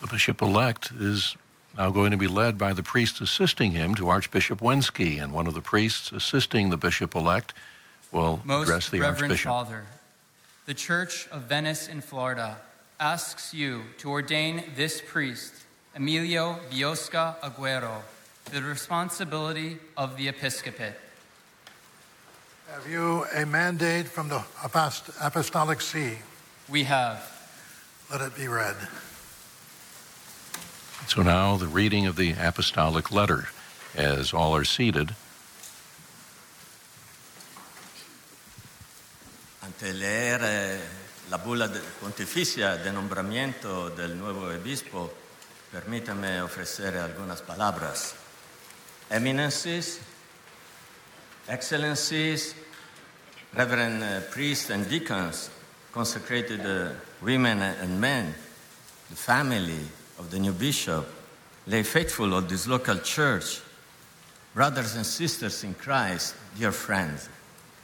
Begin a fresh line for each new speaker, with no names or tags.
The bishop-elect is now going to be led by the priest assisting him to Archbishop Wensky, and one of the priests assisting the bishop-elect will address the
Most Reverend
Archbishop.
Father, the Church of Venice in Florida asks you to ordain this priest, Emilio Biosca Aguero, to the responsibility of the episcopate.
Have you a mandate from the Apostolic See?
We have.
Let it be read.
So now the reading of the apostolic letter, as all are seated.
Ante leer la bulla pontificia de nombramiento del nuevo obispo, permítame ofrecer algunas palabras. Eminencies, Excellencies, Reverend priests and deacons, consecrated women and men, the family of the new bishop, lay faithful of this local church, brothers and sisters in Christ, dear friends.